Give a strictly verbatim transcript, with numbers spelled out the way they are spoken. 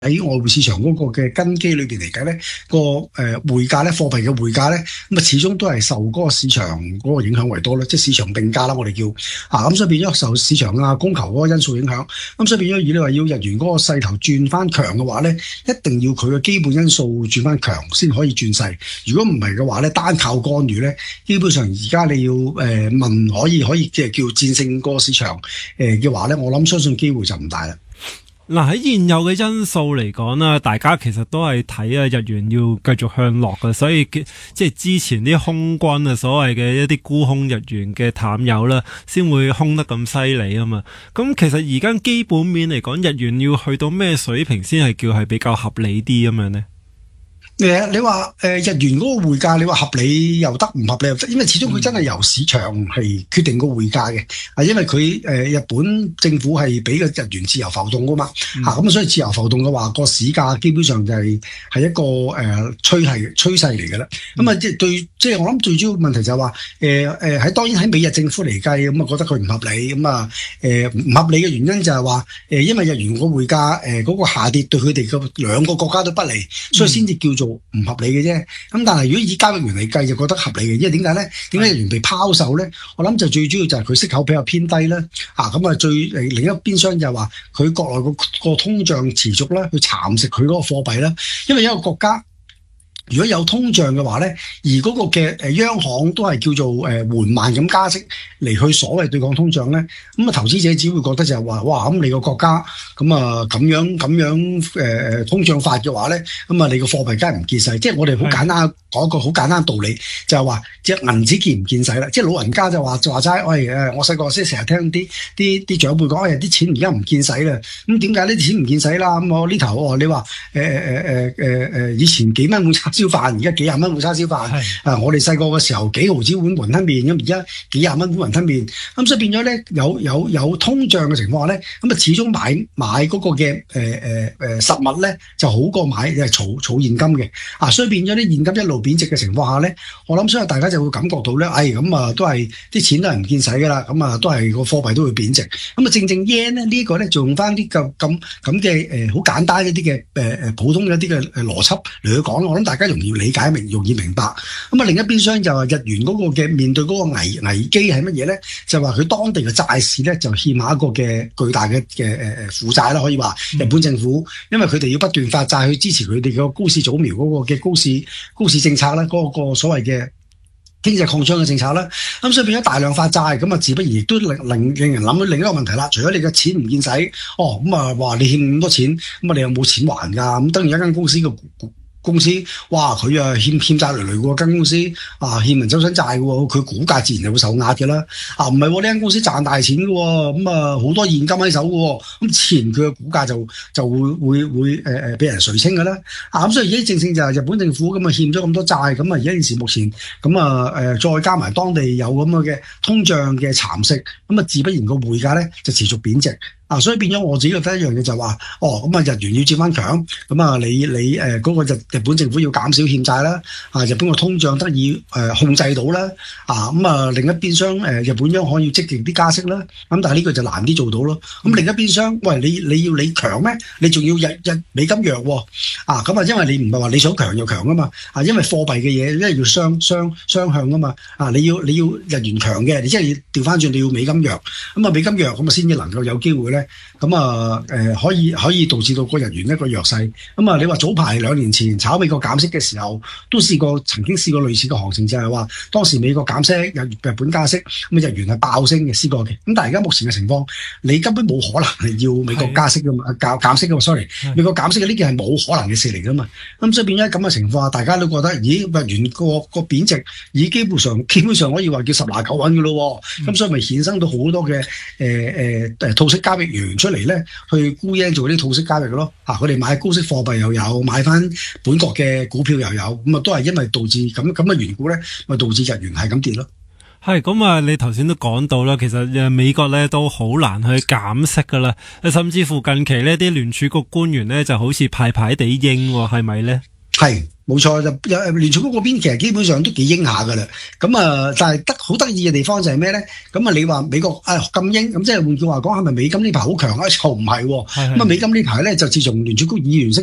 喺外匯市場嗰個嘅根基裏邊嚟計咧，個誒匯價咧，貨幣嘅匯價咧，咁啊始終都係受嗰個市場嗰個影響為多啦，即係市場定價啦，我哋叫啊，咁所以變咗受市場啊供求嗰個因素影響，咁所以變咗，如果你話要日元嗰個勢頭轉翻強嘅話咧，一定要佢嘅基本因素轉翻強先可以轉勢。如果唔係嘅話咧，單靠干預咧，基本上而家你要誒、呃、問可以可以即係叫戰勝個市場誒嘅話咧，我諗相信機會就唔大啦。 嗱，喺現有嘅因素嚟講啦，大家其實都係睇啊日元要繼續向落嘅，所以即係之前啲空軍啊，所謂嘅一啲沽空日元嘅淡友啦，先會空得咁犀利啊嘛。咁其實而家基本面嚟講，日元要去到咩水平先係叫係比較合理啲咁樣呢？ 誒，你話誒日元嗰個匯價，你話合理又得，唔合理又得，因為始終佢真係由市場係決定個匯價嘅，啊，因為佢誒日本政府係俾個日元自由浮動噶嘛，嚇咁、嗯、所以自由浮動嘅話，個市價基本上就係係一個誒趨勢趨勢嚟嘅啦。咁啊、嗯，即係對，即係我諗最主要問題就係話誒誒喺當然喺美日政府嚟計，咁啊覺得佢唔合理，咁啊誒唔合理嘅原因就係話誒因為日元個匯價誒嗰個下跌對佢哋嘅兩個國家都不利，所以先至叫做唔合理嘅啫，咁但係如果以交易員嚟計就覺得合理嘅，因為點解咧？點解日元被拋售咧？我諗就最主要就係佢息口比較偏低啦，啊咁啊最誒另一邊廂就係話佢國內個個通脹持續啦，去蠶食佢嗰個貨幣啦，因為一個國家如果有通脹嘅話咧，而嗰個嘅誒央行都係叫做誒緩慢咁加息嚟去所謂對抗通脹咧，咁啊投資者只會覺得就係話哇咁你個國家咁啊咁樣咁樣誒誒通脹法嘅話咧，咁啊你個貨幣梗係唔見使，即係我哋好簡單講一個好簡單道理，就係話隻銀紙見唔見使啦，即係老人家就話就話齋，喂誒我細個先成日聽啲啲啲長輩講，誒啲錢而家唔見使啦，咁點解呢啲錢唔見使啦？咁我呢頭我你話誒誒誒誒誒以前幾蚊碗叉燒飯，而家幾廿蚊碗叉燒飯，啊我哋細個嘅時候幾毫子碗雲吞麵，咁而家幾廿蚊碗雲吞麵，咁所以變咗咧有有有通脹嘅情況下咧，咁啊始終買買嗰個嘅誒誒誒實物咧就好過買誒儲儲現金嘅，啊所以變咗啲現金一路貶值嘅情況下咧，我諗所以大家就會感覺到咧，哎咁啊都係啲錢都係唔見使噶啦，咁啊都係個貨幣都會貶值，咁啊正正 yen 咧呢個咧就用翻啲咁咁咁嘅誒好簡單一啲嘅誒誒普通嘅一啲嘅誒邏輯嚟去講，我諗大家容易理解明，容易明白。咁啊另一邊廂就係日元嗰個嘅面對嗰個危危機係乜嘢咧？就係話佢當地嘅債市咧就欠下一個嘅巨大嘅嘅誒誒負債啦，可以話日本政府，因為佢哋要不斷發債去支持佢哋嘅高市早苗嗰個嘅高市高市政策啦，嗰、嗰個所謂嘅經濟擴張嘅政策啦，咁所以變咗大量發債，咁啊自不然亦都令令令人諗到另一個問題啦。除咗你嘅錢唔見使，哦咁啊話你欠咁多錢，咁啊你有冇錢還㗎？咁當然一間公司嘅公司，哇佢啊欠欠債累累喎，間公司啊欠人周身債嘅喎，佢股價自然就會受壓嘅啦。啊唔係喎，呢間公司賺大錢嘅喎，咁啊好多現金喺手嘅喎，咁自然佢嘅股價就就會會會誒誒俾人垂青嘅啦。啊咁所以而家正正就係日本政府咁啊欠咗咁多債，咁啊而家件事目前咁啊誒再加埋當地有咁嘅通脹嘅蠶食，咁啊自不然個匯價咧就持續貶值。啊，所以變咗我自己覺得一樣嘢就係話，哦，咁啊日元要轉翻強，咁啊你你誒嗰個日日本政府要減少欠債啦，啊日本個通脹得以誒、呃、控制到啦，啊咁啊另一邊廂誒日本央行要積極啲加息啦，咁但係呢個就難啲做到咯。咁另一邊廂，喂你你要你強咩？你仲要日日美金弱喎，啊咁啊因為你唔係話你想強就強啊嘛，啊因為貨幣嘅嘢因為要雙雙雙向啊嘛，啊你要你要日元強嘅，你即係要調翻轉你要美金弱，咁啊美金弱咁啊先至能夠有機會咧。咁啊，誒、呃、可以可以導致到個日元一個弱勢。咁啊，你話早排兩年前炒美國減息嘅時候，都試過曾經試過類似嘅行情，就係話當時美國減息，日日本加息，咁啊日元係爆升嘅，試過嘅。咁但係而家目前嘅情況，你根本冇可能係要美國加息噶嘛，減減息噶嘛 ，sorry，美國減息嘅呢件係冇可能嘅事嚟噶嘛。咁所以變咗咁嘅情況下，大家都覺得，咦日元個個貶值已基本上基本上可以話叫十拿九穩嘅咯。咁、嗯、所以咪衍生到好多嘅誒誒誒套息交易員出嚟咧，去沽 yen 做啲套息交易嘅咯，嚇佢哋買高息貨幣又有，買翻本國嘅股票又有，咁啊都係因為導致咁咁嘅緣故咧，咪導致日元係咁跌咯。 係咁啊！你頭先都講到啦，其實誒美國咧都好難去減息噶啦，甚至乎近期呢啲聯儲局官員咧就好似派派地應，係咪咧？ 係。 冇錯，就誒聯儲局嗰邊其實基本上都幾鷹下噶啦。咁啊，但係得好得意嘅地方就係咩咧？咁啊，你話美國啊咁鷹，咁即係換句話講，係咪美金呢排好強啊？就唔係喎。咁啊，美金呢排咧就自從聯儲局議員